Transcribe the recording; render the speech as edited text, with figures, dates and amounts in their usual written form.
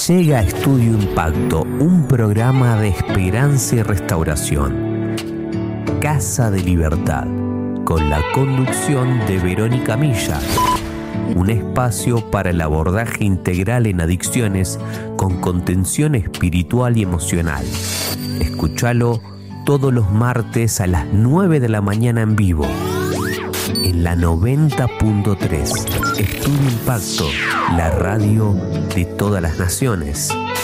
Llega a Estudio Impacto, un programa de esperanza y restauración. Casa de Libertad, con la conducción de Verónica Milla. Un espacio para el abordaje integral en adicciones con contención espiritual y emocional. Escúchalo todos los martes a las 9 de la mañana en vivo. En la 90.3, Estudio Impacto, la radio de todas las naciones.